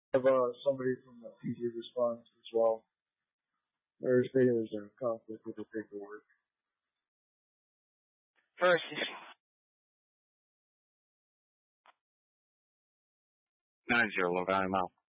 have somebody from the PG response as well. They're stating there's a conflict with the paperwork. First, 90, log out.